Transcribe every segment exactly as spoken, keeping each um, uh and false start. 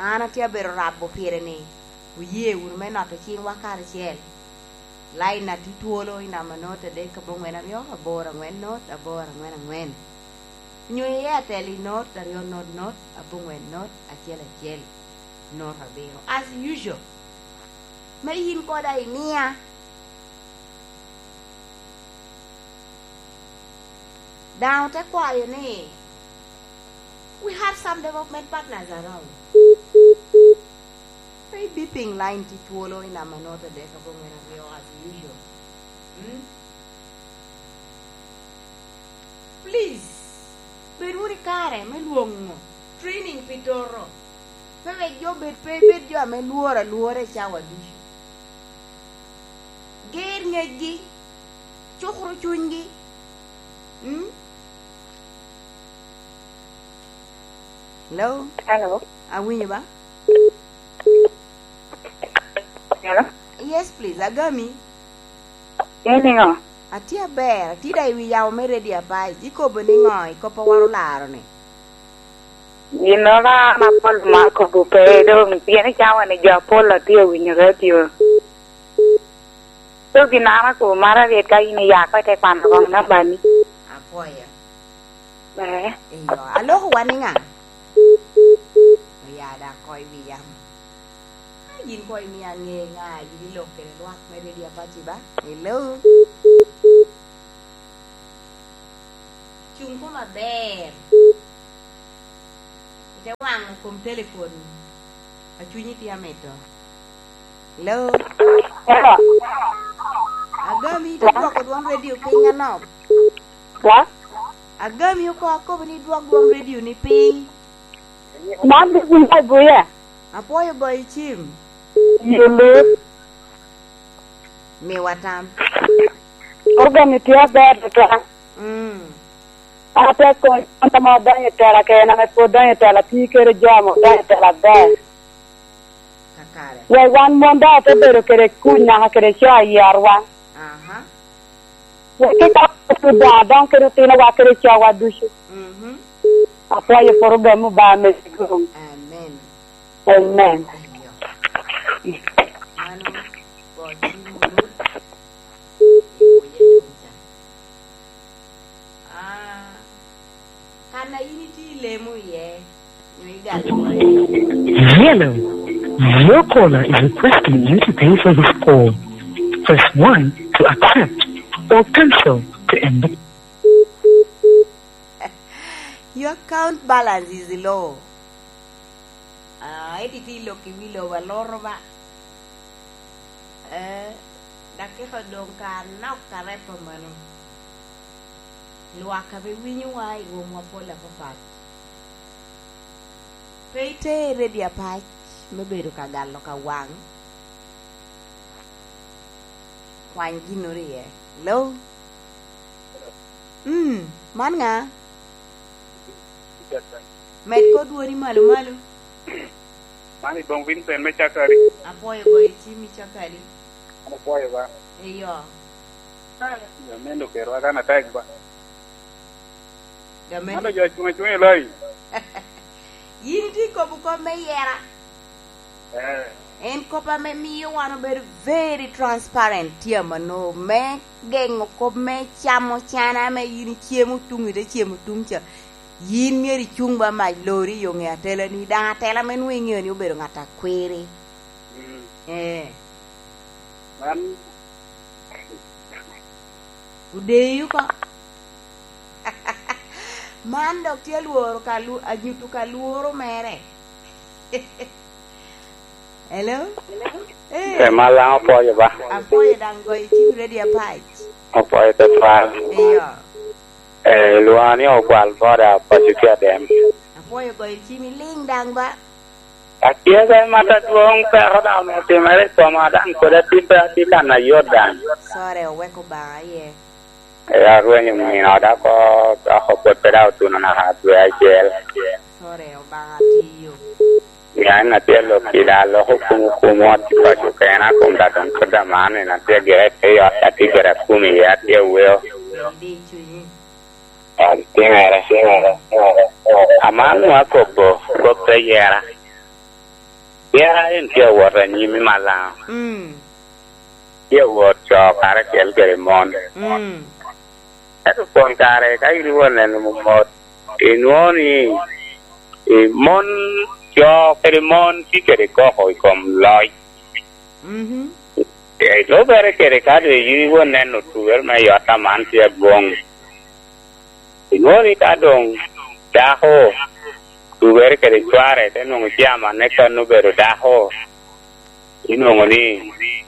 ana tia bero rabo pire ni uye ur me not ching wakar chiel lai na tituolo ina manote de kabong wena yo abora ngwen not abora ngwen ngwen nyu ye teli not dario not not abong wen not achiel achiel not abero as usual me yin ko dai nia down te kwayo ni we have some development partners around. May beeping line to twolo in a manota deck of when as usual. Hmm? Please, Peruri care, Meluongo, training Pitoro. Pay your bed, pay bed, you are Melura, Lure, shower dish. Gair Negi, Chokro Chungi. Hmm? Hello? Hello? Are we ba? Hello? Yes, please. Agami. Yeningo. Atia bear. Tida iwi yaw me ready apai. Iko beningo. Iko pa waro laro ne. Yinola na pol mako bupe do. Tiene chawa ni japo la tia winyere tia. So ginama ko mara viet ka ini yako te kwanda kong nabani. Apoya. Bae. Iyo. Alo waninga. Ya da koi wiyam. Yin koi mi ange nga yidi lo kere luak me ready apachi ba. Hello. Chung ko maber. Ite wang kum telepon. Achunyi tia meto. Hello. Hello. Agami ite dwa ko duang radio pinga no. What? Agami ko ako ni dwa duang radio ni ping. Not this in my boy. Apoyo boy chim. You live. Me watam. Organity of that. Mm. Ate ko antama danya tela ke na me po danya tela pikere jamo danya tela ba. Kakare. We wan monda te bero kere kunya ha kere cha yarwa. Aha. We ke ka tu da don kere tina wa kere cha wa dushu. Mhm. Apa ye problem ba me sigum. Amen. Amen. Manu boji mulu. Ah. Kana ini ti lemu ye. Yellow. Your caller is requesting you to pay for his call. Press one to accept or cancel to end the Your account balance is low. Ah, editi lo ki wilo valor ba. Eh, da ke fa don ka na ka repo mano. Lo aka be winyu wai go mo pola papa. Peite ready apa me beru ka gallo ka wang. Wan ginuri ye. Lo. Hmm, man nga. Met ko duori malu malu. Mani bong Vincent me chakari. Apoyo boy chimi chakari. Apoyo ba. Iyo. Ya mendo kero aga na tag ba. Dame. Ano jo chunga chunga lai. Yindi ko bu ko me yera. Eh. En ko pa me mi you want to be very transparent tia mano me gengo ko me chamo chana me yini chiemu tungi de chiemu tungcha. Yin ngeri chungba ma lori yo nge atela ni da atela men we ngeri ubero ngata kwere. Mm. Eh. Man Udeyu ko. Man dok tia luoro kalu anyutu kaluoro mere. Hello? Eh. te mala apoyo ba. Apoyo dango ichi ready a page. Apoyo te fa. Iyo. Eh luani o kwal fora pasukia dem. Apoyo go ichi mi ling dang ba. Akia sa mata tuong pero da me te mere toma dan ko da tipa tipa na Jordan. Sore o weko ba ye. Ya ruenyo mi na da ko ko pot pedao tu na ha tu ajel. Sore o ba tiyo. Ya na te lo kida lo hukumu kumu ti pasukena kum da don kada mane na te gere te ya ati gere kumi ya te weo. Di chuyi. Tingere. Amanu akopo ko peyera. ya en ke wora ni mi mala mm ye wo cho kare kel gere mon mm eto kon kare kai ri wona no mo inoni e mon cho kere mon ti kere ko hoi kom loi mhm e lo bere kere ka de yi wona no tuwer ma yo ta man ti bong inoni ka dong da ho tuwer kere tware te no chiama ne ka no bero da ho ino ngoni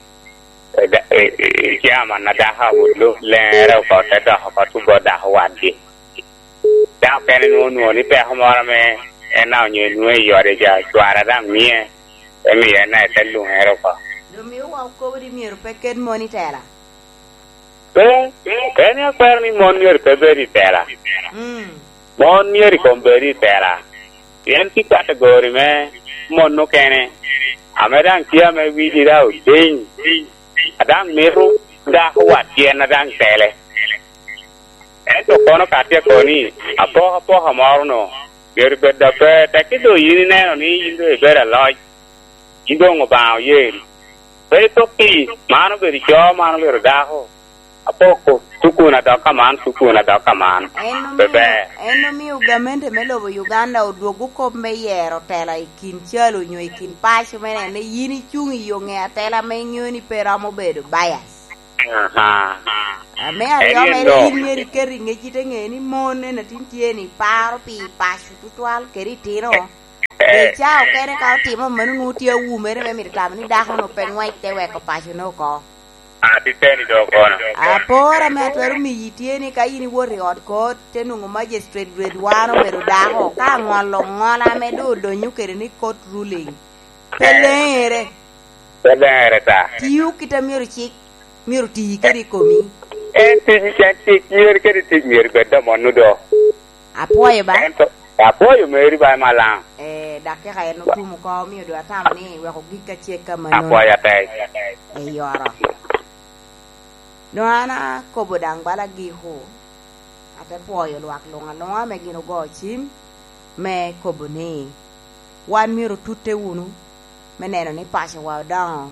e chiama na da ha wo lo le ra ko ta da ha tu go da wa di da kere no no ni pe ha mara me e na nyu nu e yo de ja twara da mi e mi e na te lu hero ko do mi wa ko di mi pe ken monitela pe pe ne per ni mon yer pe beri tela mm mon yer ko beri tela yen ki category me mon no kene amedan kia me wi di da o ding adang meru da wa tien adang tele eto kono katia koni apo apo hamaru no yer be da pe ta ki do yin ne no ni yin do be da loj yin do ngo ba ye pe to ki mano be ri cho mano be da ho apo ko tukuna da kaman tukuna da kaman bebe eno mi ugamente melobo Uganda oduogo ko meyero tela ikin chalo nyo ikin pasho mene ne yini chungi yo nge tela me nyoni peramo bedo bias aha ame ariyo mere yini keri nge chite nge ni mone na tintie ni paro pi pasho tutwal keri tino e chao kene ka timo manu nguti ya wu mere me mirtam ni daho no penwai te weko pasho no ko ati teni do kono apora me atweru mi yitieni ka yini wori od ko tenungo magistrate grade one meru daho ka ngolo ngola me do do nyukere ni court ruling pelere pelere ta tiu kita miru chik miru ti keri komi en ti ti miru keri ti miru beda monu do apoye ba apoyo meri ba mala eh dakke ka eno tumu ko mi do atam ni we ko gika cheka mano apoya tai e yoro no ana ko bodang bala gi ho ate poyo luak longa longa me gino go chim me ko bone wan miro tutte unu me neno ni pasha wa da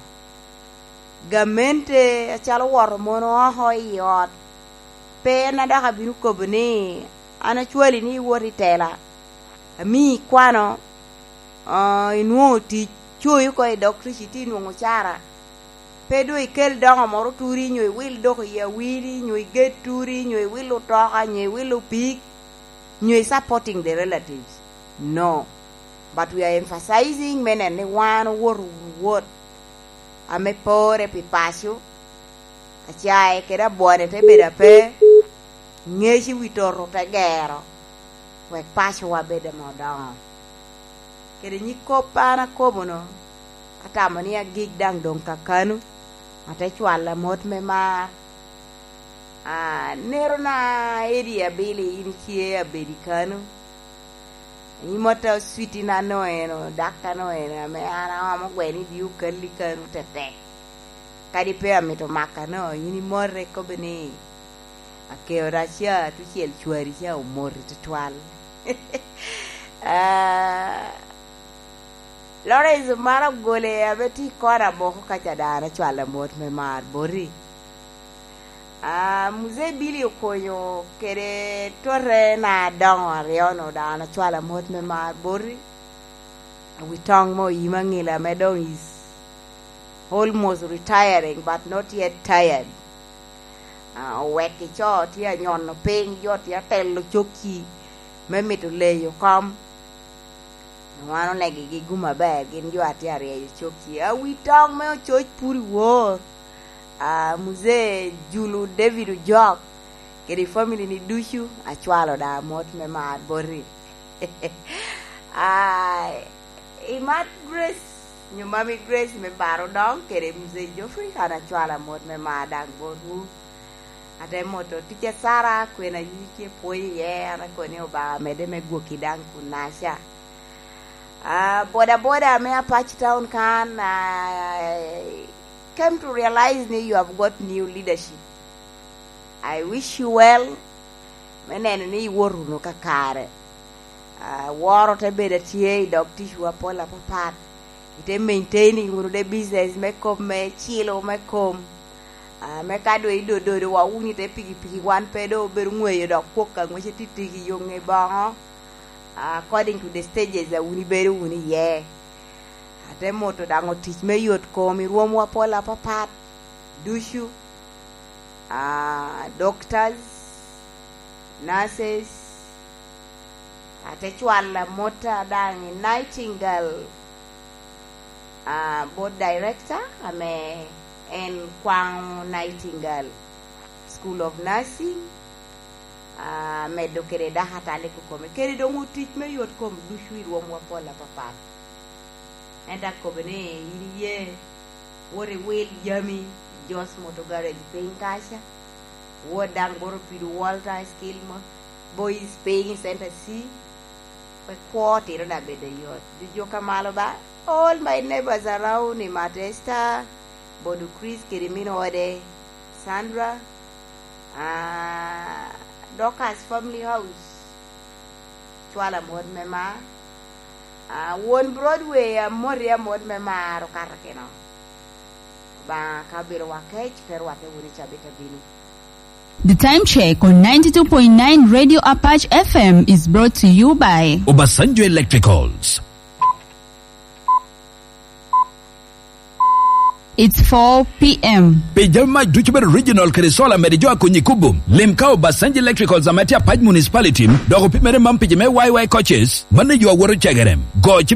gamente chalo wor mono ho yot pe na da binu ko bone ana chwali ni wori tela mi kwano uh, inu ti chuyu ko e doctor chiti nu chara pedo ikel dongo moro turi nyoy wil doko ya wili nyoy get turi nyoy wilu toka nyoy wilu pig nyoy supporting the relatives no but we are emphasizing men and one word word ame pore pi pasio achai kera buone te beda pe ngeshi witoro te gero we pasio wa beda modon kere nyiko pana kobono atamani ya gig dang dong kakanu ate chwala mot me ma a nero na area bili inchie americano imota switi na no eno dakta no eno me ara mo gweni diu kalli kanu tete kadi pe amito maka no yini morre ko bene ake orasia tu ciel chuari sia o morre tetwal ah Lore mara gole abeti kora boko kacha dana chwala mot me mar bori ah muze bili okonyo kere tore na don riono dana chwala mot me mar bori we tong mo yimangila medon is almost retiring but not yet tired ah weki cho tia nyon no peng yo tia telo choki me mituleyo kom wano legi gi guma ba gin jo atiare yo choki a wi tong me choch puri wo a muze julu David Jok kedi family ni dushu a chwalo da mot me ma bori ai e mat Grace nyu mami Grace me baro dong kedi muze Joffrey kana chwala mot me ma dang boru ate moto tiche Sara kwena yike poyi ye ana koni oba mede me goki dang kunasha Uh, boda boda me Apache Town can uh, came to realize that you have got new leadership. I wish you well. Menen ni woru no kakare. Uh, waro te beda tie doctor shua pola papat. ite maintaining uru de business me kom me chilo me kom a me kado ido do do wa uni te pigi pigi wan pedo ber ngwe do koka ngwe titi gi yonge ba according to the stages that uni ber uni ye ate moto dango tich me yot kom ruom wa pola papat dushu a doctors nurses ate chwala mota dangi Nightingale uh, board director ame en Kwang Nightingale School of Nursing uh, me do kere da hatale ko kom kere do ngutit me yot kom du shuir wo mo pola papa enda ko bene ye wore wel yami jos moto garage penkasha wo dang boro pidu Walter skill mo boys paying center C pe quarter na bede yot di joka malo ba all my neighbors around ni Matesta Bodu Chris Kirimino Ode Sandra uh, Dorcas family house Chwala mod mema uh, one Broadway uh, Moria mod mema ro karakeno ba kabiro wakech pero wate wuri chabita binu. The time check on ninety-two point nine Radio Apache F M is brought to you by Obasanjo Electricals. It's four p.m. Pejama Duchber Regional Kerisola Medijoa Kunyikubum. Limkao Obasanjo Electricals Amatia Paj Municipality. Dogo Pimere Mampijeme Y Y coaches. Mane you are worried chegerem. Go